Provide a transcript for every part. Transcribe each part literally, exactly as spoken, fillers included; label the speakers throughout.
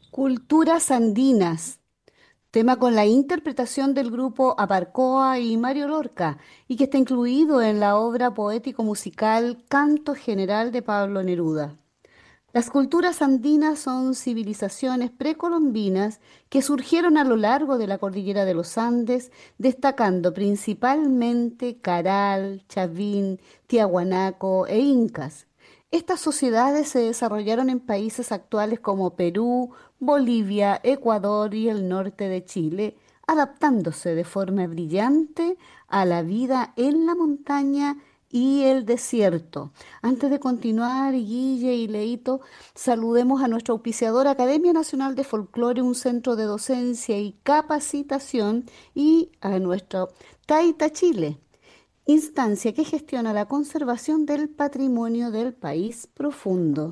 Speaker 1: Culturas andinas, tema con la interpretación del grupo Aparcoa y Mario Lorca, y que está incluido en la obra poético-musical Canto General de Pablo Neruda. Las culturas andinas son civilizaciones precolombinas que surgieron a lo largo de la cordillera de los Andes, destacando principalmente Caral, Chavín, Tiahuanaco e Incas. Estas sociedades se desarrollaron en países actuales como Perú, Bolivia, Ecuador y el norte de Chile, adaptándose de forma brillante a la vida en la montaña y el desierto. Antes de continuar, Guille y Leito, saludemos a nuestro auspiciador Academia Nacional de Folclore, un centro de docencia y capacitación, y a nuestro Taita Chile, instancia que gestiona la conservación del patrimonio del país profundo.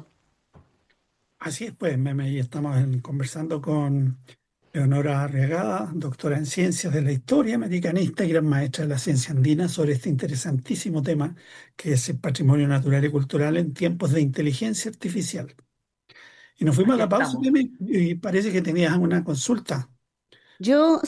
Speaker 2: Así es, pues, Meme, y estamos en- conversando con Leonora Arriagada, doctora en Ciencias de la Historia, americanista y gran maestra de la ciencia andina, sobre este interesantísimo tema que es el patrimonio natural y cultural en tiempos de inteligencia artificial. Y nos fuimos a
Speaker 3: Aquí
Speaker 2: la pausa,
Speaker 3: estamos.
Speaker 2: Meme, y parece que tenías una consulta.
Speaker 1: Yo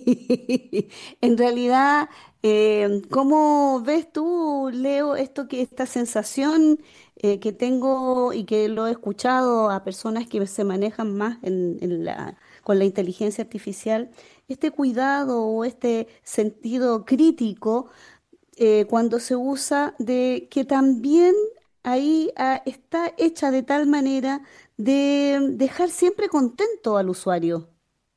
Speaker 1: sí, en realidad, eh, ¿cómo ves tú, Leo, esto que esta sensación eh, que tengo y que lo he escuchado a personas que se manejan más en, en la, con la inteligencia artificial, este cuidado o este sentido crítico eh, cuando se usa de que también ahí ah, está hecha de tal manera de dejar siempre contento al usuario,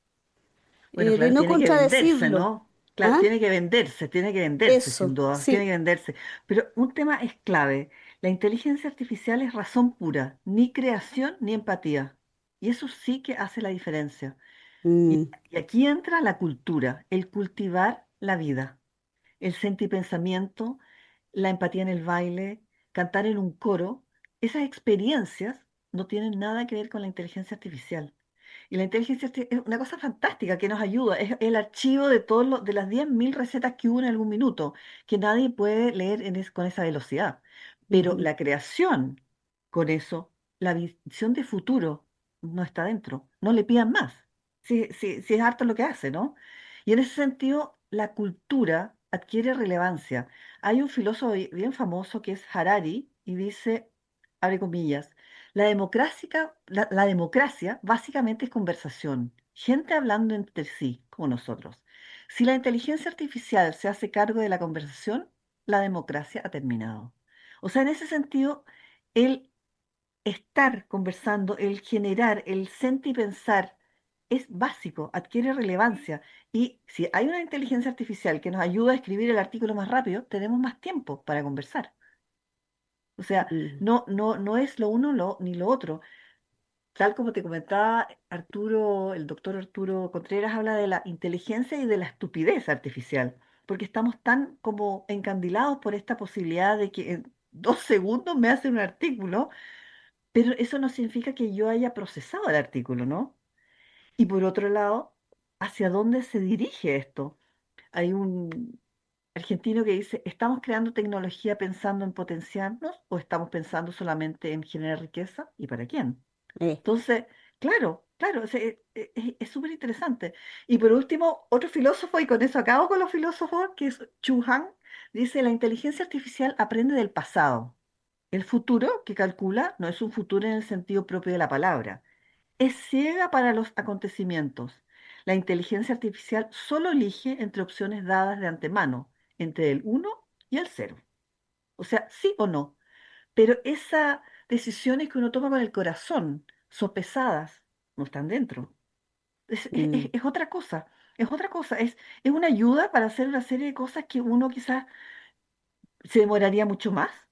Speaker 3: Bueno,
Speaker 1: eh, de
Speaker 3: claro,
Speaker 1: no
Speaker 3: tiene que venderse,
Speaker 1: contradecirlo.
Speaker 3: ¿no? Claro,
Speaker 1: ¿Ah?
Speaker 3: tiene que venderse, tiene que venderse, sin
Speaker 1: Eso,
Speaker 3: duda, tiene
Speaker 1: sí.
Speaker 3: que venderse. Pero un tema es clave. La inteligencia artificial es razón pura, ni creación ni empatía. Y eso sí que hace la diferencia. Y,
Speaker 1: Mm,
Speaker 3: y aquí entra la cultura, el cultivar la vida, el sentipensamiento, la empatía en el baile, cantar en un coro. Esas experiencias no tienen nada que ver con la inteligencia artificial. Y la inteligencia arti- es una cosa fantástica que nos ayuda. Es el archivo de todos los- de las diez mil recetas que hubo en algún minuto, que nadie puede leer en es- con esa velocidad. Pero
Speaker 1: ujú,
Speaker 3: la creación, con eso, la visión de futuro no está dentro. No le pidan más. Si, si, si es harto lo que hace, ¿no? Y en ese sentido, la cultura adquiere relevancia. Hay un filósofo bi- bien famoso que es Harari y dice, abre comillas, la democracia, la, la democracia básicamente es conversación, gente hablando entre sí, como nosotros. Si la inteligencia artificial se hace cargo de la conversación, la democracia ha terminado. O sea, en ese sentido, el estar conversando, el generar, el sentir y pensar es básico, adquiere relevancia. Y si hay una inteligencia artificial que nos ayuda a escribir el artículo más rápido, tenemos más tiempo para conversar. O sea,
Speaker 1: mm,
Speaker 3: no, no, no es lo uno lo- ni lo otro. Tal como te comentaba Arturo, el doctor Arturo Contreras habla de la inteligencia y de la estupidez artificial, porque estamos tan como encandilados por esta posibilidad de que en dos segundos me hacen un artículo, pero eso no significa que yo haya procesado el artículo, ¿no? Y por otro lado, ¿hacia dónde se dirige esto? Hay un argentino que dice, ¿estamos creando tecnología pensando en potenciarnos o estamos pensando solamente en generar riqueza? ¿Y para quién?
Speaker 1: eh,
Speaker 3: Entonces, claro, claro, es e- e- e- es súper interesante. Y por último, otro filósofo, y con eso acabo con los filósofos, que es Chu Han, dice, la inteligencia artificial aprende del pasado. El futuro que calcula no es un futuro en el sentido propio de la palabra. Es ciega para los acontecimientos. La inteligencia artificial solo elige entre opciones dadas de antemano, entre el uno y el cero. O sea, sí o no. Pero esas decisiones que uno toma con el corazón, sopesadas, no están dentro. Es, es- es-
Speaker 1: mm.
Speaker 3: es otra cosa, es otra cosa, es, es una ayuda para hacer una serie de cosas que uno quizás se demoraría mucho más,